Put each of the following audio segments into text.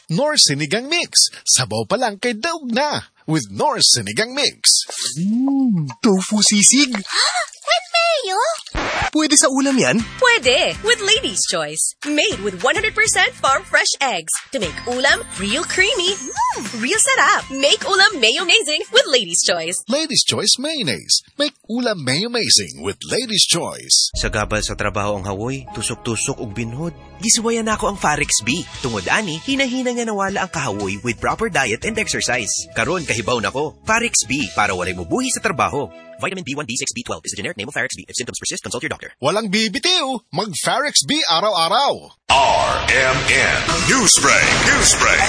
Knorr Sinigang Mix. Sabaw pa lang kay daog na with Knorr Sinigang Mix. Tofu sisig. And mayo? Pwede sa ulam yan? Pwede, with Lady's Choice. Made with 100% farm-fresh eggs. To make ulam real creamy, real sarap. Make ulam mayo-mazing with Lady's Choice. Lady's Choice Mayonnaise. Make ulam mayo-mazing with Lady's Choice. Sa gabal sa trabaho ang hawoy, tusok-tusok ug binhod. Gisuwayan nako ang Farex B. Tungod ani, hinahina nga nawala ang kahawoy with proper diet and exercise. Karon kahibaw nako. Farex B para walay mubuhi sa trabaho. Vitamin B1, B6, B12 is the generic name of Farex B. If symptoms persist, consult your doctor. Walang bibitiw. Mag-Farex B araw-araw. RMN Newsbreak.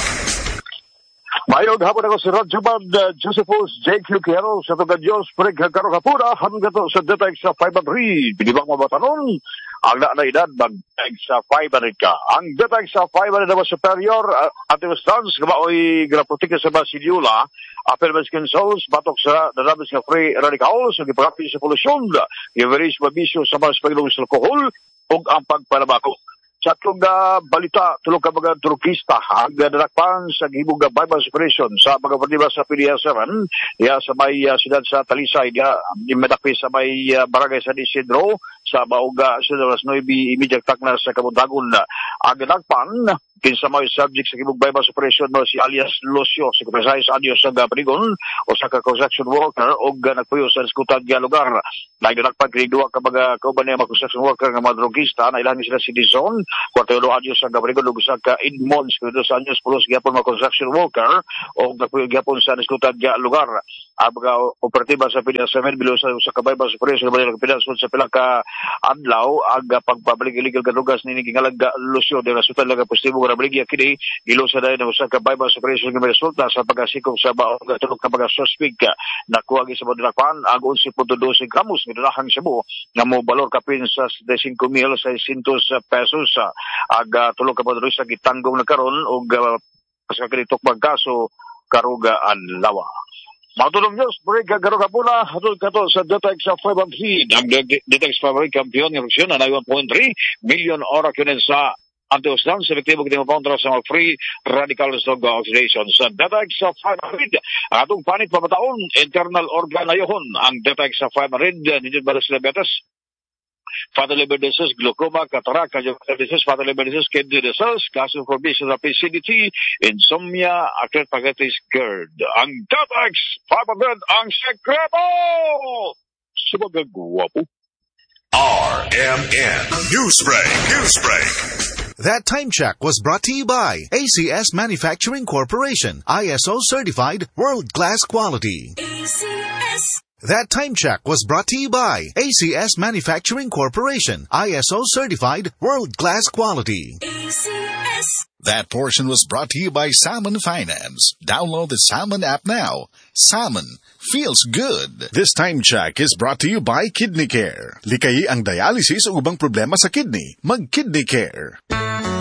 Mayong hapon ako si Rodjabad Josephus J. Cluquero sa Tugan Diyos Pregkagaro Kapura hanggang sa Detex sa 500. Binibang mabatanon ang na edad mag-Detex sa 500 ka. Ang Detex sa 500 na superior at stance kamaoy graputika sa Basilyula Affirmative Skin Cells batok sa dadabis nga free radicals ang ipagapin sa polusyon i-veris mabisyo sa mas pagilong sa alkohol o ang pagpanabako. Sa atong balita, tulong ka mga turkista ang nadakpan sa gihibog na bypass operation sa mga partiba sa PDS 7 sa may siyudad sa Talisay madakpi sa may barangay San Isidro sa Bauga Siyudad Las 9 imediate takna sa Kabundagon. Ang nadakpan kinsa may subject sa gihibog bypass operation no si alias Lucio si Compresais Adios sa Panigon o sa construction worker o nagpuyo sa diskutad nga lugar. Nadakpan kini duwa ka mga kauban niya mga construction worker nga mga turkista na ilang sila si Dizon Cuarto Años sa Gabriel lugusan ka Edmonds kudo sa Años plus gyapon mga construction worker o nagpuyo gyapon sa diskutad nga lugar. Ang mga operatiba sa PDS-7 bilos sa kabaybas operation sa Pinas sa pila ka adlaw ang pagpabalik illegal gadugas ni gingalag Lucio de resulta lang positibo na baligya kini gilos sa dayon sa kabaybas operation nga resulta sa pagasikom sa baog tulog ka mga suspect nakuha sa Bodrakpan ang 11.12 gramos midulahang Cebu nga mo balor kapin sa 5,600 pesos ang tulog ka padroy sa gitanggong na karon og sa kanitok magkaso karugaan lawa. Matulong Diyos, break kagaro ka muna, hatol ka to sa Detex sa 500. Ang Detex favorite kampiyon ng Rusyon na 1.3 million oras yun sa antioxidants, selektibo kitang kontra sa mga free radical drug oxidation. Sa Detex sa 500, ang atong panit pamataon, internal organ na yun. Ang Detex sa 500, ninyo ba sila betas? Fatal liver disease, glaucoma, cataract, cardiovascular disease, fatal liver disease, kidney disease, kaso formation of acidity, insomnia, acute pancreatitis, GERD. Ang Detex 500 ang sekreto! Sumagang guwapo. RMN Newsbreak. That time check was brought to you by ACS Manufacturing Corporation, ISO certified world-class quality. ACS. That time check was brought to you by ACS Manufacturing Corporation, ISO certified world-class quality. ACS. That portion was brought to you by Salmon Finance. Download the Salmon app now. Salmon feels good. This time check is brought to you by Kidney Care. Likayi ang dialysis o ubang problema sa kidney. Mag-Kidney Care.